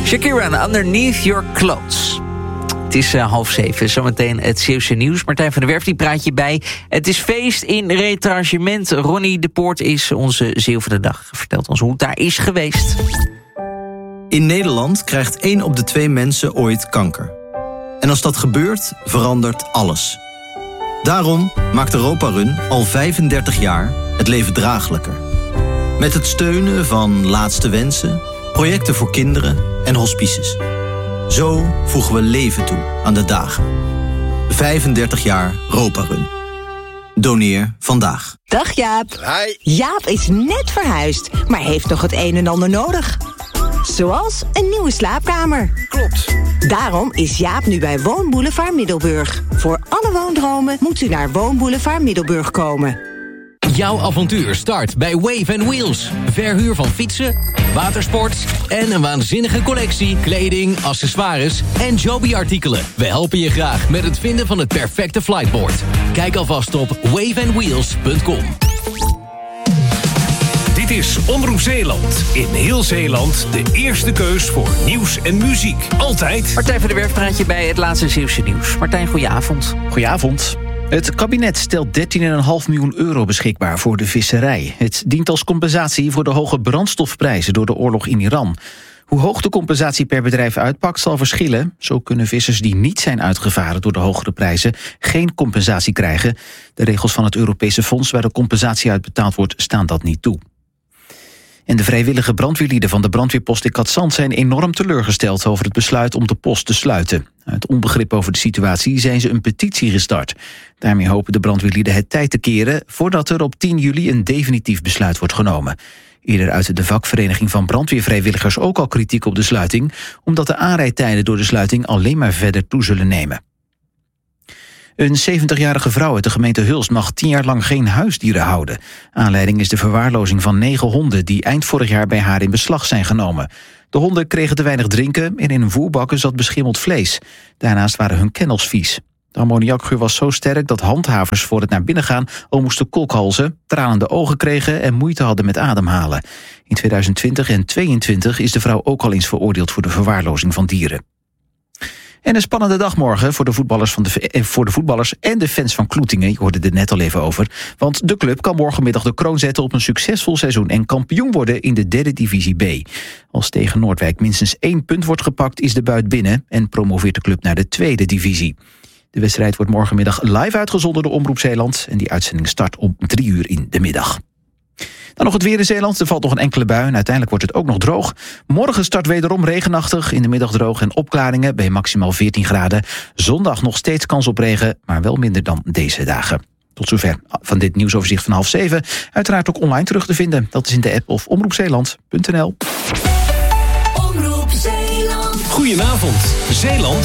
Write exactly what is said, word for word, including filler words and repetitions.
Shakira, Underneath Your Clothes. Het is uh, half zeven, zometeen het Zeeuwse nieuws. Martijn van der Werf, die praat je bij. Het is feest in Retragement. Ronnie de Poort is onze Zeeuw van de dag. Vertelt ons hoe het daar is geweest. In Nederland krijgt één op de twee mensen ooit kanker. En als dat gebeurt, verandert alles. Daarom maakt Europa Run al vijfendertig jaar het leven draaglijker. Met het steunen van Laatste Wensen, projecten voor kinderen en hospices. Zo voegen we leven toe aan de dagen. vijfendertig jaar Europa Run. Doneer vandaag. Dag Jaap. Hi. Jaap is net verhuisd, maar heeft nog het een en ander nodig. Zoals een nieuwe slaapkamer. Klopt. Daarom is Jaap nu bij Woonboulevard Middelburg. Voor alle woondromen moet u naar Woonboulevard Middelburg komen. Jouw avontuur start bij Wave and Wheels. Verhuur van fietsen, watersport en een waanzinnige collectie kleding, accessoires en Joby-artikelen. We helpen je graag met het vinden van het perfecte flightboard. Kijk alvast op wave and wheels punt com. Dit is Omroep Zeeland. In heel Zeeland de eerste keus voor nieuws en muziek. Altijd. Martijn van der Werf praat je bij het laatste Zeeuwse nieuws. Martijn, goedenavond. Goedenavond. Het kabinet stelt dertien komma vijf miljoen euro beschikbaar voor de visserij. Het dient als compensatie voor de hoge brandstofprijzen door de oorlog in Iran. Hoe hoog de compensatie per bedrijf uitpakt zal verschillen. Zo kunnen vissers die niet zijn uitgevaren door de hogere prijzen geen compensatie krijgen. De regels van het Europese fonds waar de compensatie uitbetaald wordt staan dat niet toe. En de vrijwillige brandweerlieden van de brandweerpost in Katzand zijn enorm teleurgesteld over het besluit om de post te sluiten. Uit onbegrip over de situatie zijn ze een petitie gestart. Daarmee hopen de brandweerlieden het tijd te keren voordat er op tien juli een definitief besluit wordt genomen. Eerder uitte de vakvereniging van brandweervrijwilligers ook al kritiek op de sluiting, omdat de aanrijdtijden door de sluiting alleen maar verder toe zullen nemen. Een zeventigjarige vrouw uit de gemeente Hulst mag tien jaar lang geen huisdieren houden. Aanleiding is de verwaarlozing van negen honden die eind vorig jaar bij haar in beslag zijn genomen. De honden kregen te weinig drinken en in hun voerbakken zat beschimmeld vlees. Daarnaast waren hun kennels vies. De ammoniakgeur was zo sterk dat handhavers voor het naar binnen gaan al moesten kolkhalzen, tranende ogen kregen en moeite hadden met ademhalen. In tweeduizend twintig en tweeëntwintig is de vrouw ook al eens veroordeeld voor de verwaarlozing van dieren. En een spannende dag morgen voor de, voetballers van de, voor de voetballers en de fans van Kloetingen. Je hoorde er net al even over. Want de club kan morgenmiddag de kroon zetten op een succesvol seizoen en kampioen worden in de derde divisie B. Als tegen Noordwijk minstens één punt wordt gepakt is de buit binnen en promoveert de club naar de tweede divisie. De wedstrijd wordt morgenmiddag live uitgezonden door Omroep Zeeland en die uitzending start om drie uur in de middag. Dan nog het weer in Zeeland. Er valt nog een enkele bui en uiteindelijk wordt het ook nog droog. Morgen start wederom regenachtig, in de middag droog en opklaringen bij maximaal veertien graden. Zondag nog steeds kans op regen, maar wel minder dan deze dagen. Tot zover van dit nieuwsoverzicht van half zeven. Uiteraard ook online terug te vinden. Dat is in de app of omroep zeeland punt n l. Omroep Zeeland. Goedenavond. Zeeland